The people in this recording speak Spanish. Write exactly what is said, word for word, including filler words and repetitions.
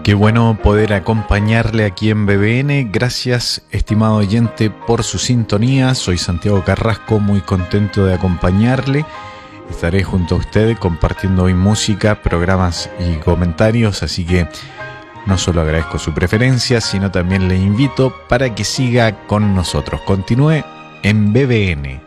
Qué bueno poder acompañarle aquí en B B N. Gracias, estimado oyente, por su sintonía. Soy Santiago Carrasco, muy contento de acompañarle. Estaré junto a usted compartiendo hoy música, programas y comentarios, así que no solo agradezco su preferencia, sino también le invito para que siga con nosotros. Continúe en B B N.